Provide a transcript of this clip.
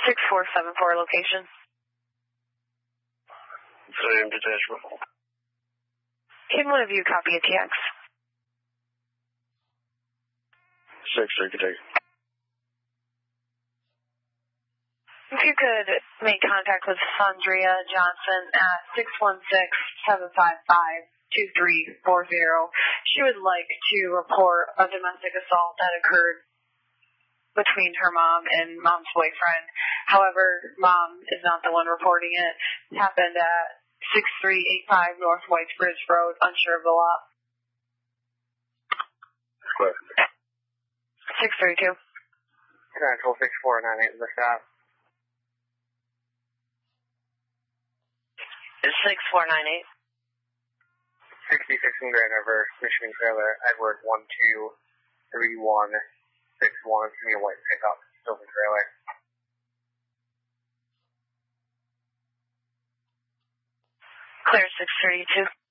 6474 location. Same detachment. Can one of you copy a TX? 6-3, can take. If you could make contact with Sandria Johnson at 616-755-2340. She would like to report a domestic assault that occurred between her mom and mom's boyfriend. However, mom is not the one reporting it. It happened at 6385 North Whitesbridge Road, unsure of the lot. Correct. 632. Central 6498 the stop. Is 6498. 66 in Grand River, Michigan trailer, Edward 123161, give me a white pickup, silver trailer. Clear 632.